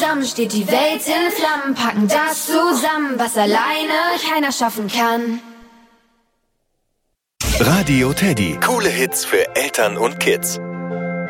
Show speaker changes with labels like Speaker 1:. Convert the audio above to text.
Speaker 1: zusammen steht die Welt in Flammen, packen das zusammen, was alleine keiner schaffen kann.
Speaker 2: Radio Teddy. Coole Hits für Eltern und Kids.